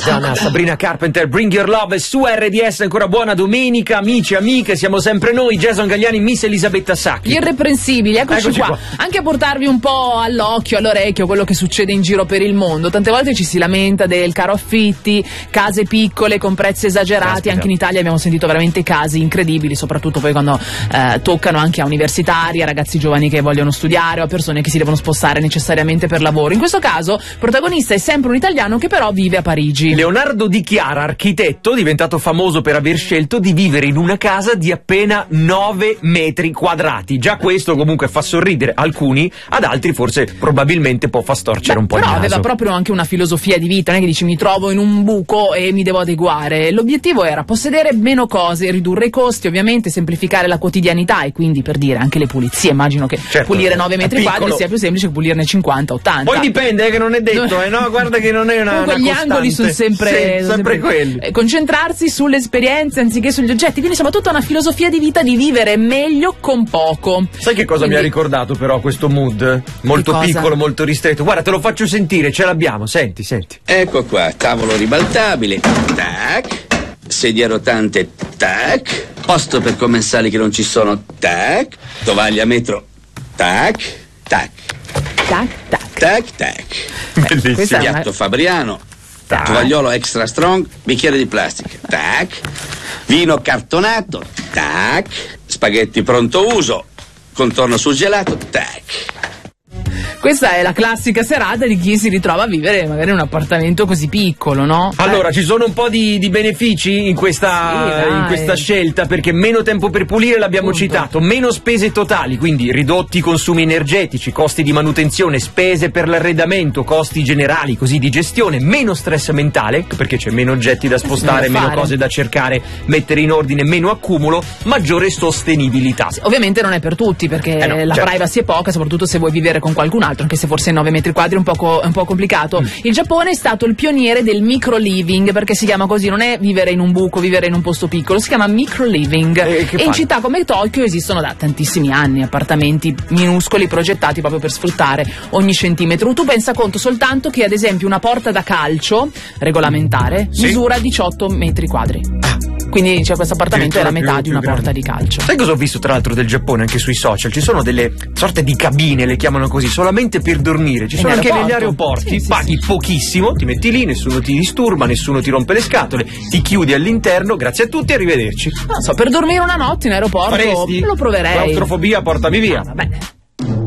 Loredana, Sabrina Carpenter, Bring Your Love su RDS. Ancora buona domenica, amici e amiche, siamo sempre noi, Jason Galliani, Miss Elisabetta Sacchi. Gli irreprensibili, eccoci qua. qua. Anche a portarvi un po' all'occhio, all'orecchio quello che succede in giro per il mondo. Tante volte ci si lamenta del caro affitti, case piccole con prezzi esagerati. Caspita. Anche in Italia abbiamo sentito veramente casi incredibili, soprattutto poi quando toccano anche a universitari, a ragazzi giovani che vogliono studiare o a persone che si devono spostare necessariamente per lavoro. In questo caso, protagonista è sempre un italiano che però vive a Parigi. Leonardo Di Chiara, architetto, diventato famoso per aver scelto di vivere in una casa di appena 9 metri quadrati. Già questo comunque fa sorridere alcuni, ad altri forse probabilmente può far storcere un po' il però naso. aveva proprio anche una filosofia di vita, non è che dici mi trovo in un buco e mi devo adeguare. L'obiettivo era possedere meno cose, ridurre i costi, ovviamente semplificare la quotidianità e quindi, per dire, anche le pulizie. Immagino che Certo, pulire 9 metri piccolo. quadri sia più semplice che pulirne 50, 80. Poi dipende, che non è detto, no? Guarda che non è una Comunque gli costante. angoli sono sempre, Sì, sempre quelli. Concentrarsi sulle esperienze anziché sugli oggetti, quindi insomma tutta una filosofia di vita di vivere meglio con poco. Sai che cosa mi ha ricordato però questo mood? Molto cosa? piccolo, molto ristretto. Guarda, te lo faccio sentire, ce l'abbiamo, senti. Ecco qua, tavolo ribaltabile, tac, sedia rotante, tac, posto per commensali che non ci sono, tac, tovaglia a metro, tac, tac, Tac, tac. tac, tac, Bellissimo. Questa è una- piatto Fabriano, Tac. tovagliolo extra strong, bicchiere di plastica, tac, vino cartonato, tac, spaghetti pronto uso, contorno surgelato, tac. Questa è la classica serata di chi si ritrova a vivere magari in un appartamento così piccolo, no? Allora, ci sono un po' di benefici in Sì, questa dai. scelta, perché meno tempo per pulire, l'abbiamo Punto. citato, meno spese totali, quindi ridotti consumi energetici, costi di manutenzione, spese per l'arredamento, costi generali così di gestione, meno stress mentale, perché c'è meno oggetti da spostare, da meno fare. cose da cercare, mettere in ordine, meno accumulo, maggiore sostenibilità. Ovviamente non è per tutti, perché no, la certo. privacy è poca, soprattutto se vuoi vivere con qualcun altro, anche se forse 9 metri quadri è un po' complicato. Il Giappone è stato il pioniere del micro living, perché si chiama così, non è vivere in un buco, vivere in un posto piccolo, si chiama micro living. che E in fanno? città come Tokyo esistono da tantissimi anni appartamenti minuscoli progettati proprio per sfruttare ogni centimetro. Tu pensa conto soltanto che ad esempio una porta da calcio regolamentare Sì. misura 18 metri quadri. Quindi cioè, questo appartamento è la Addirittura metà di una più porta grande. di calcio. Sai cosa ho visto tra l'altro del Giappone anche sui social? Ci sono delle sorte di cabine, le chiamano così, solamente per dormire. Ci In sono anche negli aeroporto? aeroporti, Sì, sì, paghi pochissimo, ti metti lì, nessuno ti disturba, nessuno ti rompe le scatole, ti chiudi all'interno, grazie a tutti, arrivederci. Non so, per dormire una notte in aeroporto Faresti? lo proverei. Claustrofobia, portami via. Vabbè.